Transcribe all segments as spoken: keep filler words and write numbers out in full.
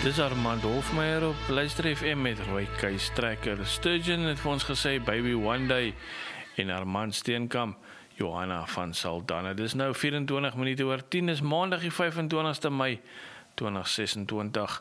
Dis Armand Hofmeyer op Luister F M met Roy Keys Trekker. Sturgeon het vir ons gesê Baby One Day en Armand Steenkamp, Johanna van Saldanha. Dis nou vyf-en-twintig minute oor tien, is maandag die vyf-en-twintigste Mei twintig sesentwintig.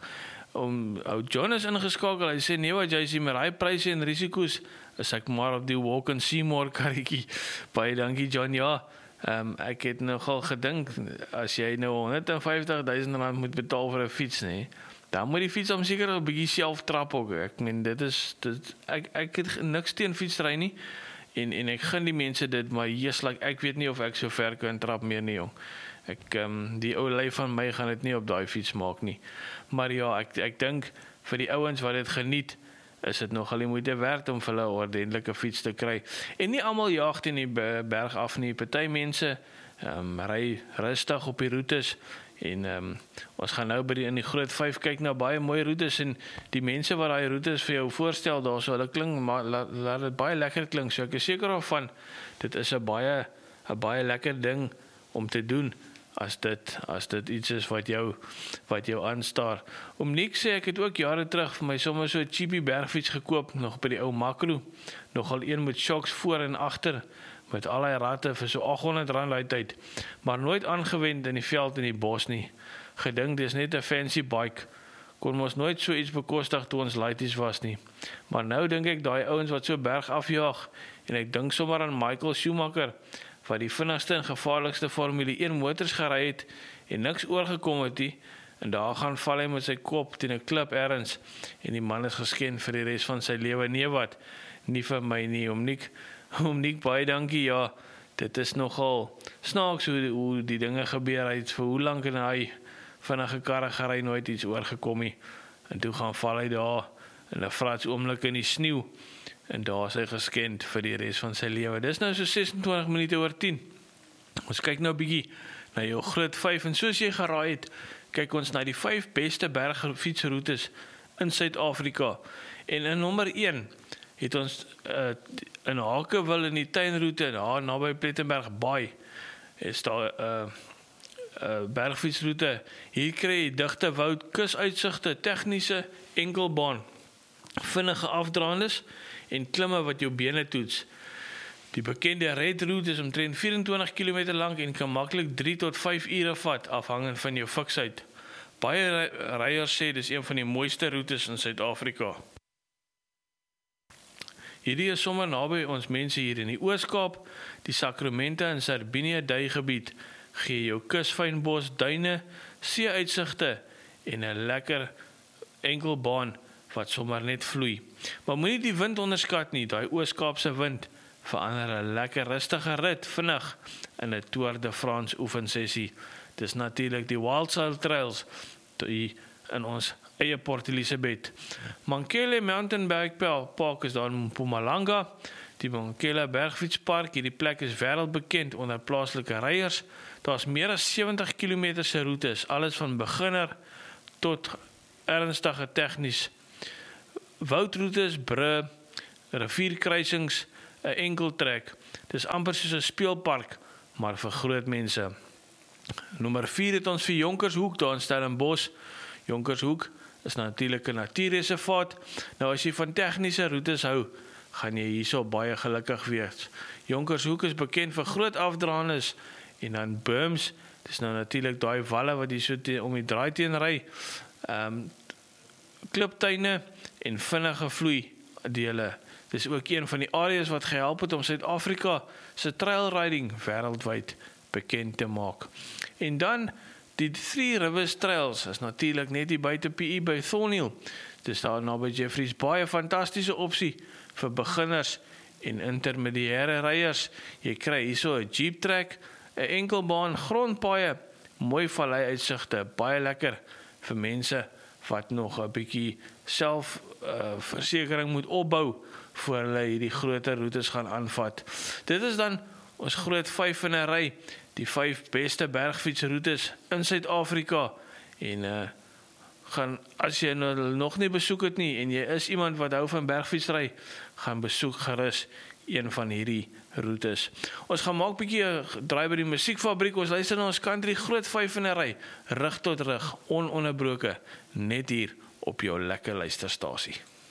Om ou John is ingeskakel. Hy sê nee wat jy sê met hy pryse en risiko's is ek maar op die walk and see more karretjie. Baie dankie John. Ja, um, ek het nogal gedink as jy nou honderdvyftig duisend rand moet betaal vir 'n fiets, nee, dan moet die fiets om seker 'n bietjie self trap ook. Ek meen dit is dit ek ek het niks teen fietsry nie. En en ek gun die mense dit, maar Jesus, like, ek weet nie of ek so ver kan trap meer nie, jong. Ek um, die ou lyf van my gaan dit nie op daai fiets maak nie. Maar ja, ek ek dink vir die ouens wat dit geniet, is dit nogal die moeite werd om vir hulle 'n ordentlike fiets te kry. En nie almal jaag teen die berg af nie. Party mense um, ry rustig op die roetes. En um, ons gaan nou by die in die groot vyf kyk na baie mooi roetes, en die mense wat daai roetes vir jou voorstel daar, so hulle klink maar laat, laat dit baie lekker klink. So ek is seker daarvan dit is 'n baie 'n baie lekker ding om te doen as dit as dit iets is wat jou wat jou aanstaar. Om niks sê ek het ook jare terug vir my sommer so 'n cheapie bergfiets gekoop, nog by die ou Makro, nogal een met shocks voor en agter, met al die ratte vir so aghonderd rand uit tyd, maar nooit aangewend in die veld en die bos nie. Gedink dis net 'n fancy bike. Kon ons nooit so iets bekostig toe ons laities was nie. Maar nou dink ek daai ouens wat so berg afjaag, en ek dink sommer aan Michael Schumacher, wat die vinnigste en gevaarlikste Formule een motors gery het en niks oorgekom het nie, en daar gaan val hy met sy kop teen 'n klip ergens, en die man is gesken vir die res van sy lewe. Nee wat, nie vir my nie. Om nie Om nie baie dankie, ja, dit is nogal snaaks hoe, hoe die dinge gebeur. Hy het vir hoe lank en hy vinnige karre gery, nooit iets oorgekom nie. En toe gaan val hy daar in 'n frats oomblik in die sneeu, en daar is hy geskend vir die res van sy lewe. Dis nou so sesentwintig minute oor tien. Ons kyk nou 'n bietjie na jou groot vyf, en soos jy geraai het, kyk ons na die vyf beste bergfietsroetes in Suid-Afrika. En in nommer een het ons uh, in Hakewil in die tuinroete, daar naby Plettenberg Baai, is daar 'n uh, uh, bergfietsroete. Hier kry jy digte woud, kusuitsigte, tegniese enkelbaan, vinnige afdraandes en klimme wat jou bene toets. Die bekende Red Route is omtrent vyf-en-twintig kilometer lank en kan maklik drie tot vyf ure vat, afhangend van jou fiksheid. Baie ryers sê dis een van die mooiste roetes in Suid-Afrika. Hierdie is sommer naby ons mense hier in die Oos-Kaap, die Sacramento en Sardinia duigebied, gee jou kusfynbos, duine, see-uitsigte en 'n lekker enkelbaan wat sommer net vloei. Maar moenie die wind onderskat nie, daai Oos-Kaapse wind verander 'n lekker rustige rit vinnig in 'n Tour de France oefensessie. Dis natuurlik die Wildsail Trails die in ons eie Port Elizabeth. Mankele Mountain Bike Park is daar in Mpumalanga. Die Mankele Bergfietspark, hierdie plek is wêreldbekend onder plaaslike ryers. Daar's meer as sewentig kilometer se roetes, alles van beginner tot ernstige tegnies. Woudroetes, bru, rivierkruisings, 'n enkeltrek. Dis amper soos 'n speelpark, maar vir groot mense. Nommer vier het ons vir Jonkershoek daar in Stellenbosch. Jonkershoek is natuurlik 'n natuurreservaat. Nou as jy van tegniese roetes hou, gaan jy hierso baie gelukkig wees. Jonkershoek is bekend vir groot afdraandes en dan berms. Dis nou natuurlik daai walle wat jy so te, om die draai teen ry. Ehm um, kliptuine en vinnige vloei dele. Dis ook een van die areas wat gehelp het om Suid-Afrika se trailriding wêreldwyd bekend te maak. En dan die Three Rivers Trails is natuurlik net hier buite P E by Thornhill. Dis daar naby Jeffreys Bay, 'n fantastiese opsie vir beginners en intermediêre ryers. Jy kry hierso 'n jeep track, 'n enkelbaan, grondpaaie, mooi vallei uitsigte, baie lekker vir mense wat nog 'n bietjie self uh, versekering moet opbou voor hulle hierdie groter roetes gaan aanvat. Dit is dan ons groot vyf in 'n ry, die vyf beste bergfietsroetes in Suid-Afrika. En uh, gaan as jy nou nog nie besoek het nie en jy is iemand wat hou van bergfietsry, gaan besoek gerus een van hierdie roetes. Ons gaan maak 'n bietjie 'n draai by die musiekfabriek. Ons luister na ons country groot vyf in 'n ry, rug tot rug, ononderbroke, net hier op jou lekker luisterstasie.